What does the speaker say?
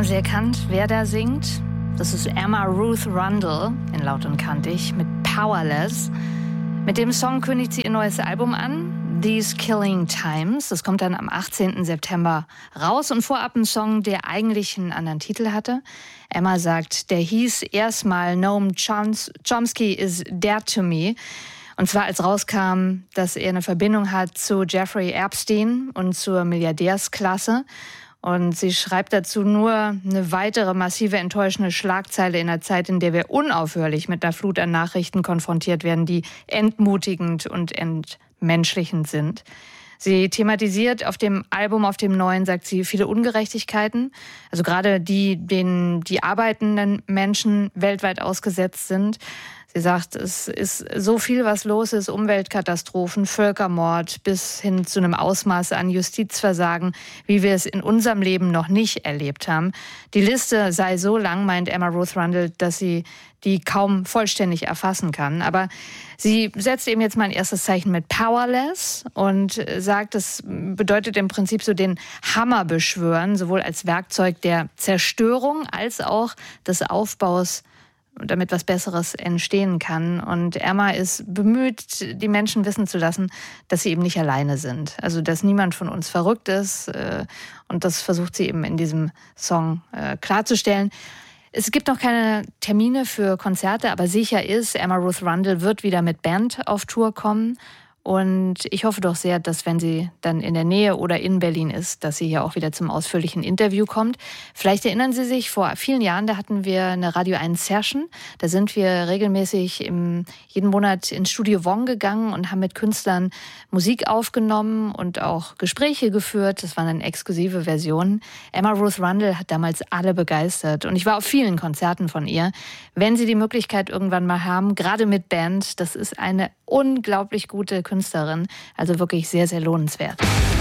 Haben Sie erkannt, wer da singt? Das ist Emma Ruth Rundle in Laut und Kantig mit Powerless. Mit dem Song kündigt sie ihr neues Album an, These Killing Times. Das kommt dann am 18. September raus und vorab ein Song, der eigentlich einen anderen Titel hatte. Emma sagt, der hieß erstmal Noam Chomsky is Dead to Me. Und zwar als rauskam, dass er eine Verbindung hat zu Jeffrey Epstein und zur Milliardärsklasse. Und sie schreibt dazu nur eine weitere massive, enttäuschende Schlagzeile in einer Zeit, in der wir unaufhörlich mit einer Flut an Nachrichten konfrontiert werden, die entmutigend und entmenschlichend sind. Sie thematisiert auf dem Album, auf dem neuen, sagt sie, viele Ungerechtigkeiten. Also gerade denen die arbeitenden Menschen weltweit ausgesetzt sind. Sie sagt, es ist so viel, was los ist, Umweltkatastrophen, Völkermord bis hin zu einem Ausmaß an Justizversagen, wie wir es in unserem Leben noch nicht erlebt haben. Die Liste sei so lang, meint Emma Ruth Rundle, dass sie die kaum vollständig erfassen kann. Aber sie setzt eben jetzt mal ein erstes Zeichen mit Powerless und sagt, das bedeutet im Prinzip so den Hammer beschwören, sowohl als Werkzeug der Zerstörung als auch des Aufbaus, damit was Besseres entstehen kann. Und Emma ist bemüht, die Menschen wissen zu lassen, dass sie eben nicht alleine sind. Also, dass niemand von uns verrückt ist. Und das versucht sie eben in diesem Song klarzustellen. Es gibt noch keine Termine für Konzerte, aber sicher ist, Emma Ruth Rundle wird wieder mit Band auf Tour kommen. Und ich hoffe doch sehr, dass wenn sie dann in der Nähe oder in Berlin ist, dass sie hier auch wieder zum ausführlichen Interview kommt. Vielleicht erinnern Sie sich, vor vielen Jahren, da hatten wir eine Radio 1 Session. Da sind wir regelmäßig jeden Monat ins Studio Wong gegangen und haben mit Künstlern Musik aufgenommen und auch Gespräche geführt. Das waren dann exklusive Versionen. Emma Ruth Rundle hat damals alle begeistert. Und ich war auf vielen Konzerten von ihr. Wenn Sie die Möglichkeit irgendwann mal haben, gerade mit Band, das ist eine unglaublich gute Künstlerin, also wirklich sehr, sehr lohnenswert.